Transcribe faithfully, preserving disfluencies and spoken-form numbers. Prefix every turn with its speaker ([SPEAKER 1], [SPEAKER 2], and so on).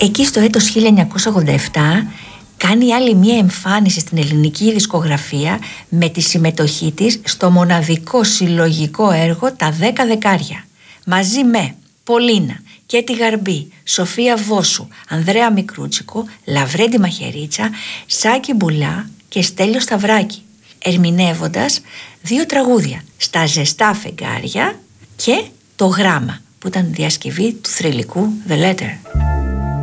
[SPEAKER 1] Εκεί στο έτος χίλια εννιακόσια ογδόντα επτά κάνει άλλη μία εμφάνιση στην ελληνική δισκογραφία με τη συμμετοχή της στο μοναδικό συλλογικό έργο «Τα δέκα δεκάρια». Μαζί με Πολίνα, Κέτη Γαρμπή, Σοφία Βόσου, Ανδρέα Μικρούτσικο, Λαβρέντη Μαχαιρίτσα, Σάκη Μπουλά και Στέλιο Σταυράκη, ερμηνεύοντας δύο τραγούδια, «Στα ζεστά φεγγάρια» και «Το γράμμα», που ήταν διασκευή του θρυλικού The Letter.